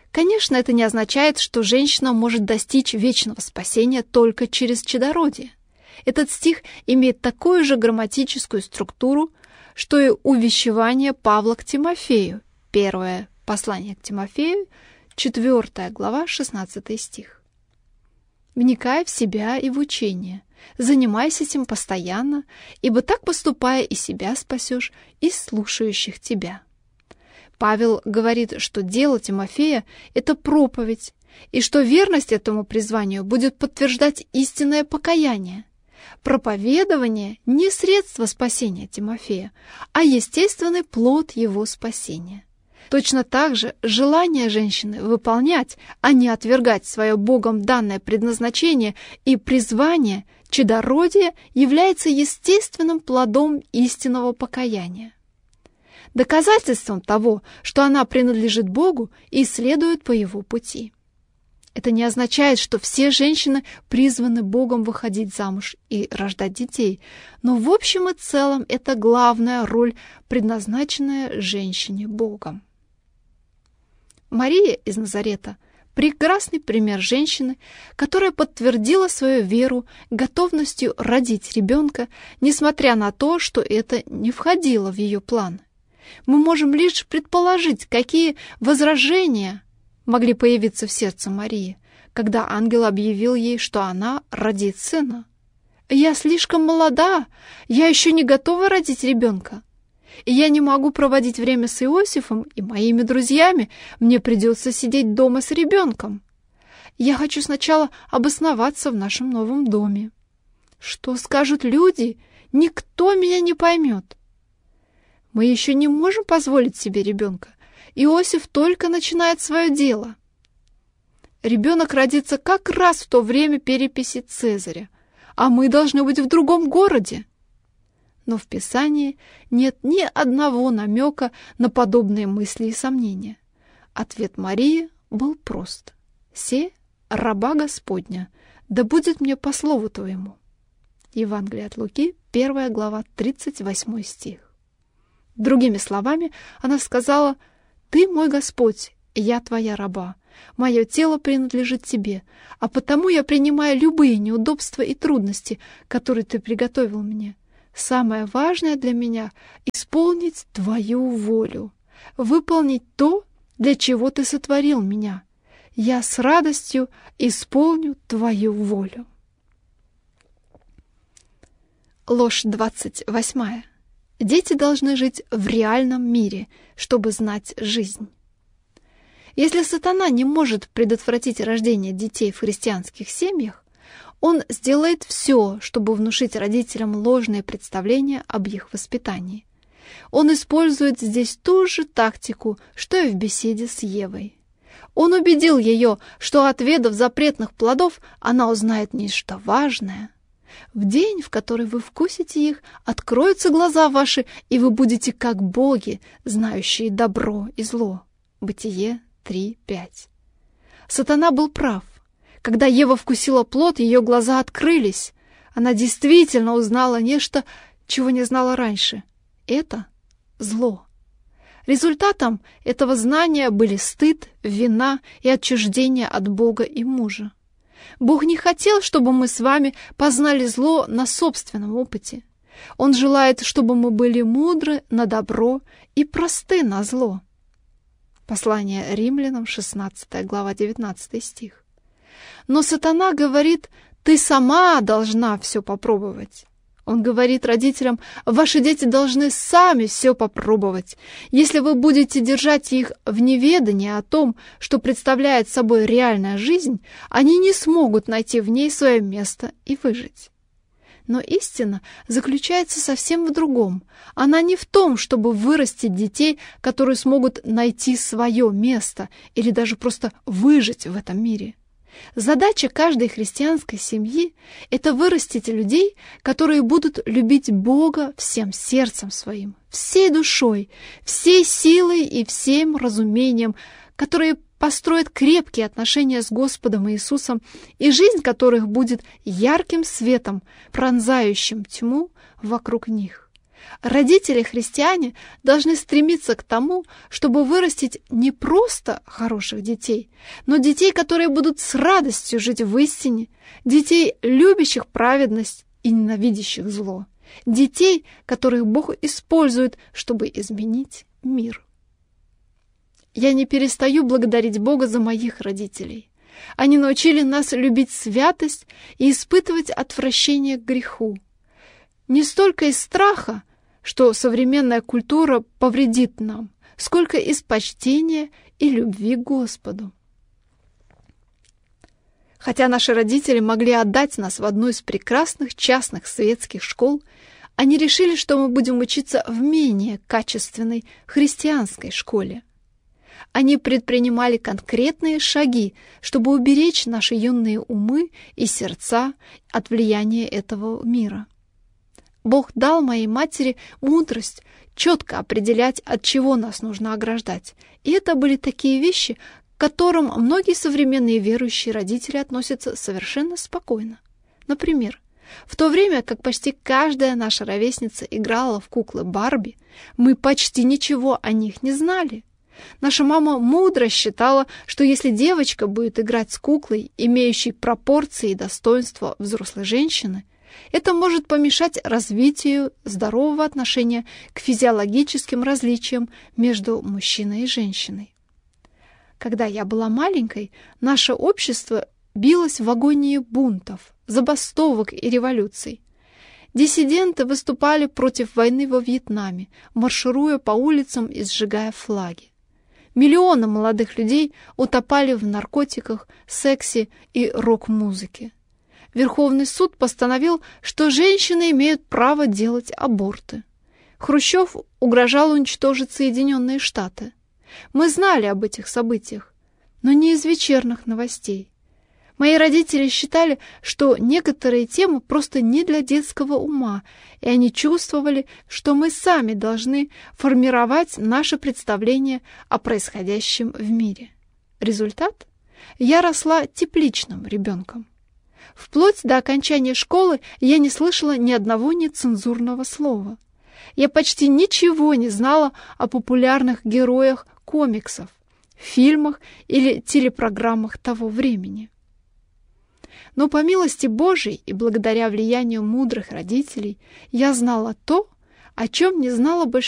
Конечно, это не означает, что женщина может достичь вечного спасения только через чадородие. Этот стих имеет такую же грамматическую структуру, что и увещевание Павла к Тимофею. Первое послание к Тимофею, 4 глава, 16 стих. «Вникай в себя и в учение, занимайся этим постоянно, ибо так поступая и себя спасешь, и слушающих тебя». Павел говорит, что дело Тимофея – это проповедь, и что верность этому призванию будет подтверждать истинное покаяние. Проповедование – не средство спасения Тимофея, а естественный плод его спасения. Точно так же желание женщины выполнять, а не отвергать свое Богом данное предназначение и призвание, чадородие, является естественным плодом истинного покаяния. Доказательством того, что она принадлежит Богу и следует по Его пути. Это не означает, что все женщины призваны Богом выходить замуж и рождать детей, но в общем и целом это главная роль, предназначенная женщине Богом. Мария из Назарета – прекрасный пример женщины, которая подтвердила свою веру готовностью родить ребенка, несмотря на то, что это не входило в ее план. Мы можем лишь предположить, какие возражения могли появиться в сердце Марии, когда ангел объявил ей, что она родит сына. «Я слишком молода, я еще не готова родить ребенка. И я не могу проводить время с Иосифом и моими друзьями, мне придется сидеть дома с ребенком. Я хочу сначала обосноваться в нашем новом доме. Что скажут люди? Никто меня не поймет. Мы еще не можем позволить себе ребенка. Иосиф только начинает свое дело. Ребенок родится как раз в то время переписи Цезаря, а мы должны быть в другом городе». Но в Писании нет ни одного намека на подобные мысли и сомнения. Ответ Марии был прост. «Се, раба Господня, да будет мне по слову Твоему». Евангелие от Луки, 1 глава, 38 стих. Другими словами, она сказала: «Ты мой Господь, и я Твоя раба. Мое тело принадлежит Тебе, а потому я принимаю любые неудобства и трудности, которые Ты приготовил мне. Самое важное для меня — исполнить Твою волю, выполнить то, для чего Ты сотворил меня. Я с радостью исполню Твою волю». Ложь 28. Дети должны жить в реальном мире, чтобы знать жизнь. Если сатана не может предотвратить рождение детей в христианских семьях, он сделает все, чтобы внушить родителям ложные представления об их воспитании. Он использует здесь ту же тактику, что и в беседе с Евой. Он убедил ее, что, отведав запретных плодов, она узнает нечто важное. «В день, в который вы вкусите их, откроются глаза ваши, и вы будете как боги, знающие добро и зло». Бытие 3:5. Сатана был прав. Когда Ева вкусила плод, ее глаза открылись. Она действительно узнала нечто, чего не знала раньше. Это зло. Результатом этого знания были стыд, вина и отчуждение от Бога и мужа. Бог не хотел, чтобы мы с вами познали зло на собственном опыте. Он желает, чтобы мы были мудры на добро и просты на зло. Послание Римлянам, 16 глава, 19 стих. Но сатана говорит: «Ты сама должна все попробовать». Он говорит родителям: «Ваши дети должны сами все попробовать. Если вы будете держать их в неведении о том, что представляет собой реальная жизнь, они не смогут найти в ней свое место и выжить». Но истина заключается совсем в другом. Она не в том, чтобы вырастить детей, которые смогут найти свое место или даже просто выжить в этом мире. Задача каждой христианской семьи – это вырастить людей, которые будут любить Бога всем сердцем своим, всей душой, всей силой и всем разумением, которые построят крепкие отношения с Господом Иисусом, и жизнь которых будет ярким светом, пронзающим тьму вокруг них. Родители-христиане должны стремиться к тому, чтобы вырастить не просто хороших детей, но детей, которые будут с радостью жить в истине, детей, любящих праведность и ненавидящих зло, детей, которых Бог использует, чтобы изменить мир. Я не перестаю благодарить Бога за моих родителей. Они научили нас любить святость и испытывать отвращение к греху. Не столько из страха, что современная культура повредит нам, сколько из почтения и любви к Господу. Хотя наши родители могли отдать нас в одну из прекрасных частных светских школ, они решили, что мы будем учиться в менее качественной христианской школе. Они предпринимали конкретные шаги, чтобы уберечь наши юные умы и сердца от влияния этого мира. Бог дал моей матери мудрость четко определять, от чего нас нужно ограждать. И это были такие вещи, к которым многие современные верующие родители относятся совершенно спокойно. Например, в то время как почти каждая наша ровесница играла в куклы Барби, мы почти ничего о них не знали. Наша мама мудро считала, что если девочка будет играть с куклой, имеющей пропорции и достоинства взрослой женщины, это может помешать развитию здорового отношения к физиологическим различиям между мужчиной и женщиной. Когда я была маленькой, наше общество билось в агонии бунтов, забастовок и революций. Диссиденты выступали против войны во Вьетнаме, маршируя по улицам и сжигая флаги. Миллионы молодых людей утопали в наркотиках, сексе и рок-музыке. Верховный суд постановил, что женщины имеют право делать аборты. Хрущев угрожал уничтожить Соединенные Штаты. Мы знали об этих событиях, но не из вечерних новостей. Мои родители считали, что некоторые темы просто не для детского ума, и они чувствовали, что мы сами должны формировать наше представление о происходящем в мире. Результат? Я росла тепличным ребенком. Вплоть до окончания школы я не слышала ни одного нецензурного слова. Я почти ничего не знала о популярных героях комиксов, фильмах или телепрограммах того времени. Но по милости Божией и благодаря влиянию мудрых родителей я знала то, о чем не знало большинство